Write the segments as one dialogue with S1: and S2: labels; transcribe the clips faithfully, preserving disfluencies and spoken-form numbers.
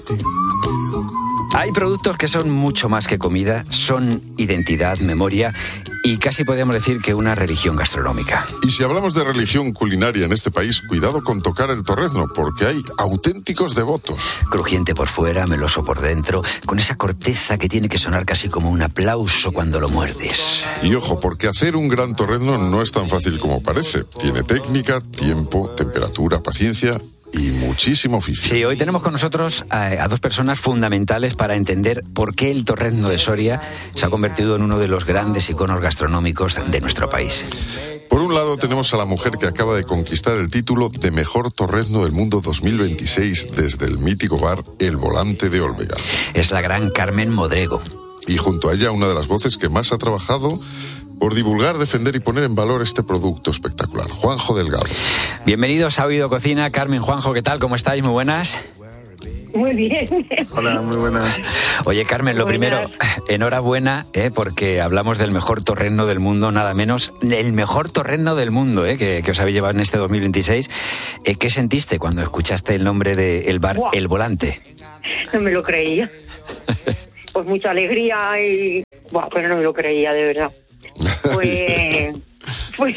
S1: Hay productos que son mucho más que comida, son identidad, memoria y casi podríamos decir que una religión gastronómica.
S2: Y si hablamos de religión culinaria en este país, cuidado con tocar el torrezno, porque hay auténticos devotos.
S1: Crujiente por fuera, meloso por dentro, con esa corteza que tiene que sonar casi como un aplauso cuando lo muerdes.
S2: Y ojo, porque hacer un gran torrezno no es tan fácil como parece. Tiene técnica, tiempo, temperatura, paciencia y muchísimo oficio.
S1: Sí, hoy tenemos con nosotros a, a dos personas fundamentales para entender por qué el torrezno de Soria se ha convertido en uno de los grandes iconos gastronómicos de nuestro país.
S2: Por un lado tenemos a la mujer que acaba de conquistar el título de Mejor Torrezno del Mundo dos mil veintiséis desde el mítico bar El Volante de Olvega.
S1: Es la gran Carmen Modrego.
S2: Y junto a ella una de las voces que más ha trabajado por divulgar, defender y poner en valor este producto espectacular, Juanjo Delgado.
S1: Bienvenidos a Oído Cocina. Carmen, Juanjo, ¿qué tal? ¿Cómo estáis? Muy buenas.
S3: Muy bien.
S4: Hola, muy buenas.
S1: Oye, Carmen, lo
S3: buenas.
S1: primero, enhorabuena, eh, porque hablamos del mejor torrezno del mundo, nada menos, el mejor torrezno del mundo, eh, que, que os habéis llevado en este dos mil veintiséis. Eh, ¿Qué sentiste cuando escuchaste el nombre del bar
S3: Wow.
S1: El Volante?
S3: No me lo creía. Pues mucha alegría y... Buah, pero no me lo creía, de verdad. Fue... Pues,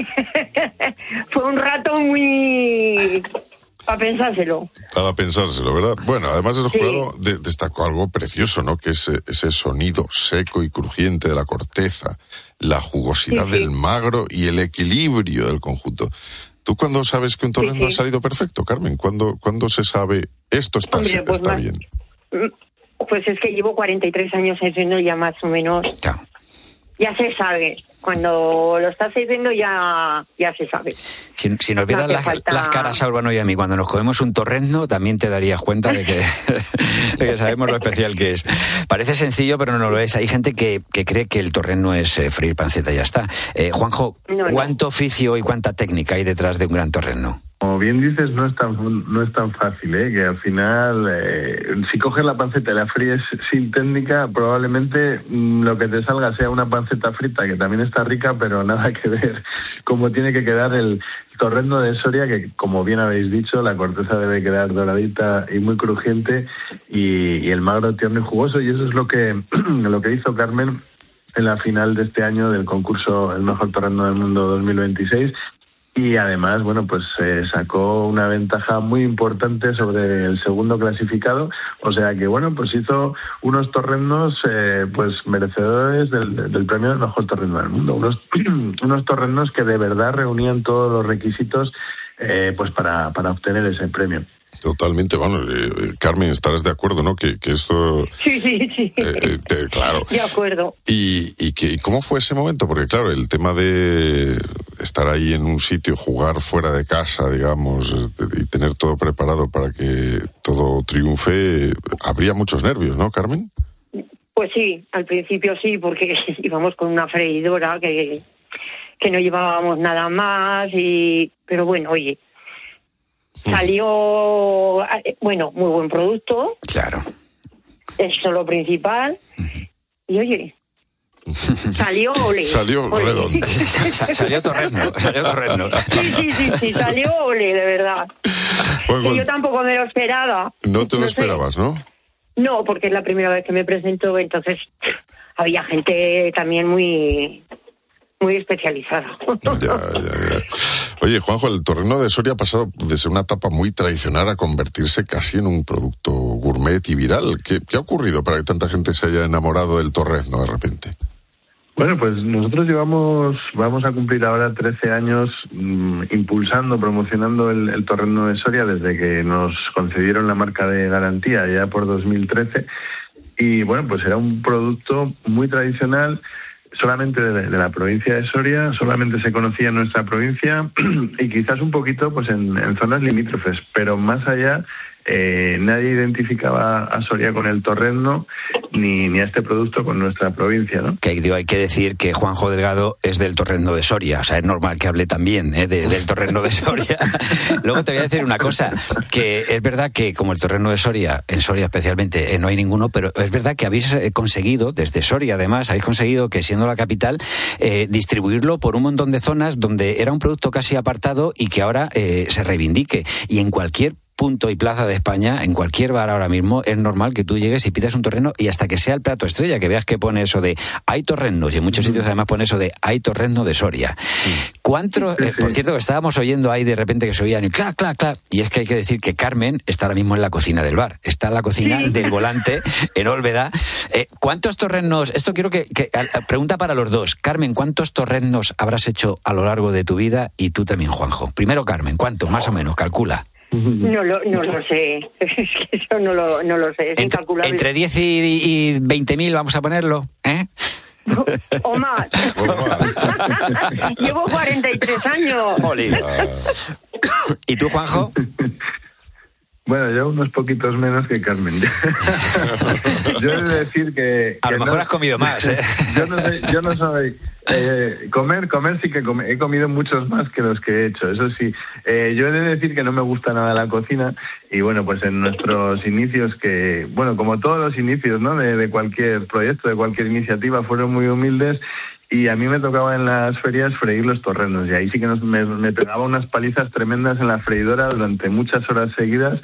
S3: fue un rato muy... para pensárselo.
S2: Para pensárselo, ¿verdad? Bueno, además el
S3: Sí.
S2: jurado de, destacó algo precioso, ¿no? Que es ese sonido seco y crujiente de la corteza, la jugosidad
S3: Sí, sí.
S2: del magro y el equilibrio del conjunto. ¿Tú cuándo sabes que un torrezno
S3: Sí, sí.
S2: ha salido perfecto, Carmen? ¿Cuándo, ¿cuándo se sabe esto está,
S3: Hombre, pues
S2: está
S3: más-
S2: bien?
S3: Pues es que llevo cuarenta y tres años haciendo ya más o menos...
S1: Claro.
S3: Ya se sabe. Cuando lo estás haciendo ya, ya se sabe.
S1: Si, si nos vieran
S3: hace
S1: las,
S3: falta-
S1: las caras a Urbano y a mí cuando nos comemos un torrezno, también te darías cuenta de que, de que sabemos lo especial que es. Parece sencillo, pero no lo es. Hay gente que, que cree que el torrezno es eh, freír panceta y ya está. Eh, Juanjo,
S3: No, no.
S1: ¿cuánto oficio y cuánta técnica hay detrás de un gran torrezno?
S4: Como bien dices, no es tan no es tan fácil, ¿eh? Que al final, eh, si coges la panceta y la fríes sin técnica, probablemente mmm, lo que te salga sea una panceta frita, que también está rica, pero nada que ver cómo tiene que quedar el torrezno de Soria, que como bien habéis dicho, la corteza debe quedar doradita y muy crujiente, y, y el magro tierno y jugoso, y eso es lo que, lo que hizo Carmen en la final de este año del concurso El Mejor Torrezno del Mundo dos mil veintiséis. Y además, bueno, pues eh, sacó una ventaja muy importante sobre el segundo clasificado. O sea que, bueno, pues hizo unos torreznos eh, pues merecedores del, del premio del mejor torrezno del mundo. Unos, unos torreznos que de verdad reunían todos los requisitos eh, pues para, para obtener ese premio.
S2: Totalmente, bueno, eh, Carmen, estarás de acuerdo, ¿no? Que, que esto...
S3: Sí, sí, sí.
S2: Eh, te, claro.
S3: De acuerdo.
S2: ¿Y, y, que, y cómo fue ese momento? Porque, claro, el tema de estar ahí en un sitio, jugar fuera de casa, digamos, y tener todo preparado para que todo triunfe, habría muchos nervios, ¿no, Carmen?
S3: Pues sí, al principio sí, porque íbamos con una freidora que, que no llevábamos nada más, y pero bueno, oye, salió, bueno, muy buen producto.
S1: Claro.
S3: Eso es lo principal. Y oye, salió ole.
S2: Salió
S3: ole.
S2: redondo.
S1: Salió torrezno, salió torrezno.
S3: Sí, sí, sí, sí, salió ole, de verdad.
S2: Bueno,
S3: Que yo tampoco me lo esperaba.
S2: no te lo
S3: No sé.
S2: esperabas, ¿no?
S3: No, porque es la primera vez que me presento, entonces había gente también muy, muy especializada.
S2: Ya, ya, ya. Oye, Juanjo, el torrezno de Soria ha pasado de ser una etapa muy tradicional a convertirse casi en un producto gourmet y viral. ¿Qué, qué ha ocurrido para que tanta gente se haya enamorado del torrezno de repente?
S4: Bueno, pues nosotros llevamos, vamos a cumplir ahora trece años mmm, impulsando, promocionando el, el torrezno de Soria desde que nos concedieron la marca de garantía ya por dos mil trece. Y bueno, pues era un producto muy tradicional, solamente de, de la provincia de Soria, solamente se conocía en nuestra provincia y quizás un poquito pues en, en zonas limítrofes, pero más allá eh, nadie identificaba a Soria con el torrezno ni, ni a este producto con nuestra provincia, ¿no?
S1: Que digo, hay que decir que Juanjo Delgado es del torrezno de Soria, o sea, es normal que hable también ¿eh? de, del torrezno de Soria. Luego te voy a decir una cosa, que es verdad que como el torrezno de Soria, en Soria especialmente, eh, no hay ninguno, pero es verdad que habéis conseguido, desde Soria además, habéis conseguido que siendo la capital, eh, distribuirlo por un montón de zonas donde era un producto casi apartado y que ahora eh, se reivindique. Y en cualquier punto y plaza de España, en cualquier bar ahora mismo, es normal que tú llegues y pidas un torrezno y hasta que sea el plato estrella, que veas que pone eso de hay torreznos, y en muchos sitios además pone eso de hay torrezno de Soria. ¿Cuánto, eh, por cierto, que estábamos oyendo ahí de repente que se oían y clac, clac, clac, y es que hay que decir que Carmen está ahora mismo en la cocina del bar, está en la cocina sí. del Volante, en Olveda. Eh, ¿Cuántos torreznos, esto quiero que, que, pregunta para los dos, Carmen, ¿cuántos torreznos habrás hecho a lo largo de tu vida? Y tú también, Juanjo. Primero, Carmen, ¿cuánto? Más o menos, calcula.
S3: No lo, no lo sé, es que eso no lo, no lo sé, es
S1: entre,
S3: incalculable.
S1: Entre diez y, y veinte mil vamos a ponerlo, ¿eh?
S3: O más.
S2: O más.
S3: Llevo cuarenta y tres años.
S1: Jolín. ¿Y tú, Juanjo?
S4: Bueno, yo unos poquitos menos que Carmen. Yo he de decir que...
S1: A
S4: que
S1: lo mejor
S4: no,
S1: has comido más, ¿eh?
S4: Yo no soy... Yo no soy eh, comer, comer sí que come, he comido muchos más que los que he hecho, eso sí. Eh, yo he de decir que no me gusta nada la cocina y bueno, pues en nuestros inicios que... Bueno, como todos los inicios, ¿no? De, de cualquier proyecto, de cualquier iniciativa, fueron muy humildes. Y a mí me tocaba en las ferias freír los torreznos. Y ahí sí que nos, me, me pegaba unas palizas tremendas en la freidora durante muchas horas seguidas.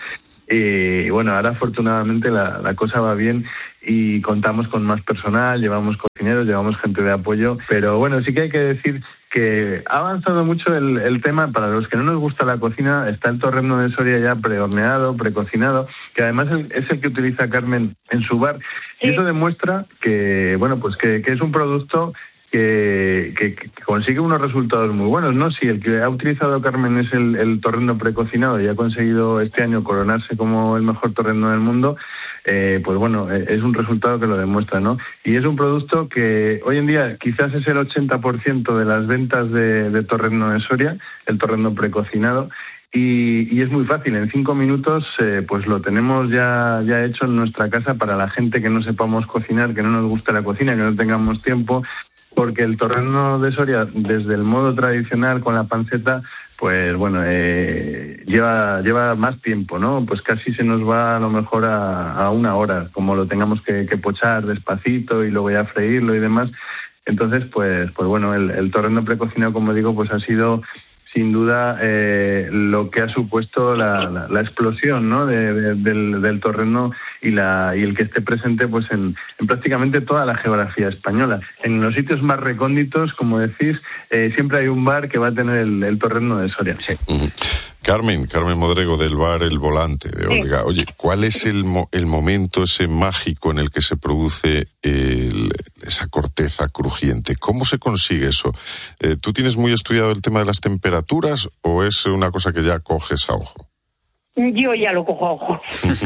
S4: Y bueno, ahora afortunadamente la, la cosa va bien y contamos con más personal, llevamos cocineros, llevamos gente de apoyo. Pero bueno, sí que hay que decir que ha avanzado mucho el, el tema. Para los que no nos gusta la cocina, está el torrezno de Soria ya prehorneado, precocinado, que además es el que utiliza Carmen en su bar. Sí. Y eso demuestra que, bueno, pues que, que es un producto... Que, que, que consigue unos resultados muy buenos, ¿no? Si el que ha utilizado Carmen es el, el torrezno precocinado y ha conseguido este año coronarse como el mejor torrezno del mundo, eh, pues bueno, es un resultado que lo demuestra, ¿no? Y es un producto que hoy en día quizás es el ochenta por ciento de las ventas de, de torrezno de Soria, el torrezno precocinado. Y, y es muy fácil, en cinco minutos eh, pues lo tenemos ya, ya hecho en nuestra casa para la gente que no sepamos cocinar, que no nos guste la cocina, que no tengamos tiempo. Porque el torrezno de Soria, desde el modo tradicional con la panceta, pues bueno, eh, lleva lleva más tiempo, ¿no? Pues casi se nos va a lo mejor a, a una hora, como lo tengamos que, que pochar despacito y luego ya freírlo y demás. Entonces, pues pues bueno, el, el torrezno precocinado, como digo, pues ha sido... sin duda eh, lo que ha supuesto la, la, la explosión, ¿no? de, de, del, del torrezno y, la, y el que esté presente pues en, en prácticamente toda la geografía española. En los sitios más recónditos, como decís, eh, siempre hay un bar que va a tener el, el torrezno de Soria.
S1: Sí.
S2: Uh-huh. Carmen, Carmen Modrego del bar El Volante de Olga. Sí. Oye, ¿cuál es el, mo- el momento ese mágico en el que se produce el, esa corteza crujiente? ¿Cómo se consigue eso? Eh, ¿Tú tienes muy estudiado el tema de las temperaturas o es una cosa que ya coges a ojo?
S3: Yo ya lo cojo a ojo.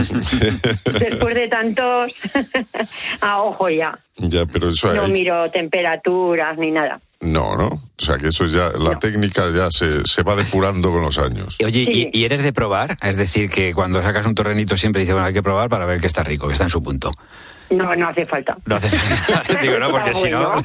S3: Después de tantos, a ojo ya.
S2: Ya, pero eso
S3: no
S2: hay...
S3: miro temperaturas ni nada.
S2: No, ¿no? O sea, que eso ya, la no. técnica ya se, se va depurando con los años.
S1: Oye, sí. ¿y, ¿y eres de probar? Es decir, que cuando sacas un torrenito siempre dices, bueno, hay que probar para ver que está rico, que está en su punto.
S3: No, no hace falta.
S1: No hace falta. Digo, no, porque si no...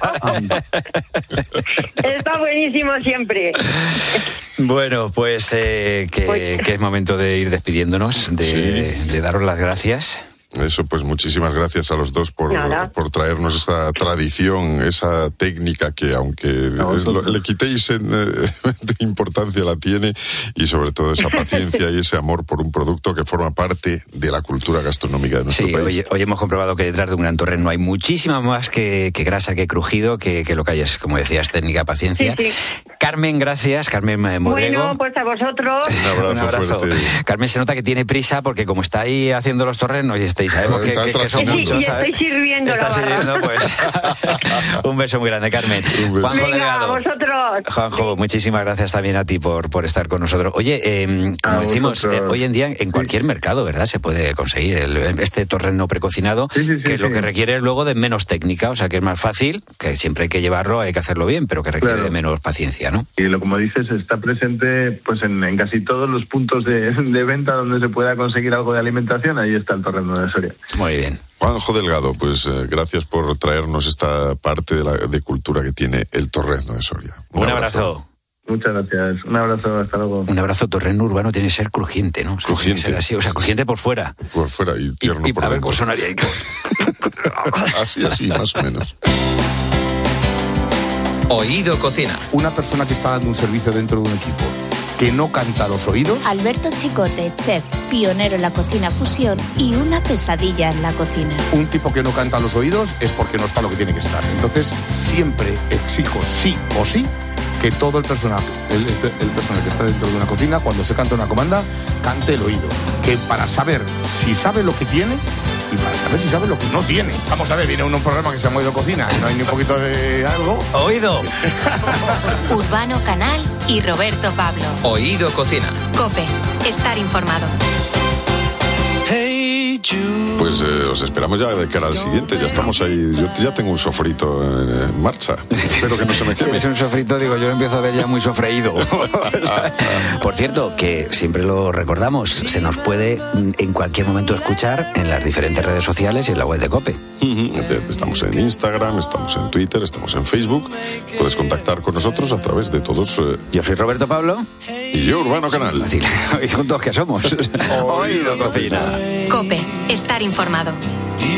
S3: Está buenísimo siempre.
S1: Bueno, pues, eh, que, pues que es momento de ir despidiéndonos, de, sí. de daros las gracias.
S2: Eso, pues muchísimas gracias a los dos por, por traernos esta tradición, esa técnica que aunque no, es, lo, le quitéis en, eh, de importancia la tiene, y sobre todo esa paciencia y ese amor por un producto que forma parte de la cultura gastronómica de nuestro
S1: sí,
S2: país.
S1: Hoy, hoy hemos comprobado que detrás de un gran torrezno hay muchísima más que, que grasa, que crujido, que, que lo que hay es, como decías, técnica, paciencia. Sí, sí. Carmen, gracias. Carmen Modrego.
S3: Bueno, pues a vosotros.
S2: Un abrazo, un abrazo fuerte.
S1: Carmen se nota que tiene prisa porque como está ahí haciendo los torreznos y está, y sabemos que, que, que son
S3: sí,
S1: muchos,
S3: y
S1: ¿sabes?
S3: estoy sirviendo.
S1: Está sirviendo, pues. Un beso muy grande, Carmen.
S3: Juanjo Venga, Delgado. A vosotros.
S1: Juanjo, muchísimas gracias también a ti por, por estar con nosotros. Oye, eh, como a decimos, eh, hoy en día en cualquier sí. mercado, ¿verdad? Se puede conseguir el, este torrezno precocinado, sí, sí, sí, que sí. lo que requiere es luego de menos técnica, o sea que es más fácil, que siempre hay que llevarlo, hay que hacerlo bien, pero que requiere claro. de menos paciencia, ¿no?
S4: Y lo como dices, está presente pues en, en casi todos los puntos de, de venta donde se pueda conseguir algo de alimentación, ahí está el torrezno de Soria.
S1: Muy bien.
S2: Juanjo Delgado, pues eh, gracias por traernos esta parte de, la, de cultura que tiene el torrezno de Soria.
S1: Un, Un abrazo. abrazo.
S4: Muchas gracias. Un abrazo, hasta luego.
S1: Un abrazo. Torrezno urbano tiene que ser crujiente, ¿no? O sea,
S2: crujiente.
S1: Tiene que ser así, o sea, crujiente por fuera.
S2: Por fuera y tierno y, y, por dentro.
S1: Pues sonaría...
S2: así, así, más o menos.
S5: Oído Cocina.
S6: Una persona que está dando un servicio dentro de un equipo
S5: que no canta a los oídos.
S6: Alberto Chicote, chef, pionero en la cocina fusión y una pesadilla en la cocina.
S5: Un tipo que no canta a los oídos es porque no está lo que tiene que estar. Entonces, siempre exijo sí o sí que todo el personal, el, el, el personal que está dentro de una cocina, cuando se canta una comanda, cante el oído. Que para saber si sabe lo que tiene y para saber si sabe lo que no tiene. Vamos a ver, viene uno un programa que se llama Oído Cocina y no hay ni un poquito de algo.
S1: ¡Oído!
S7: Urbano Canal y Roberto Pablo.
S8: Oído Cocina.
S7: COPE. Estar informado.
S2: Pues eh, os esperamos ya de cara al siguiente. Ya estamos ahí. Yo ya tengo un sofrito en marcha. Espero que no se me queme.
S1: Es un sofrito, digo, yo lo empiezo a ver ya muy sofreído. Por cierto, que siempre lo recordamos, se nos puede en cualquier momento escuchar en las diferentes redes sociales y en la web de COPE.
S2: Estamos en Instagram, estamos en Twitter, estamos en Facebook. Puedes contactar con nosotros a través de todos. Eh...
S1: Yo soy Roberto Pablo.
S2: Y yo, Urbano Canal.
S1: ¿Y juntos qué somos? Oído Cocina.
S7: COPE. Estar informado.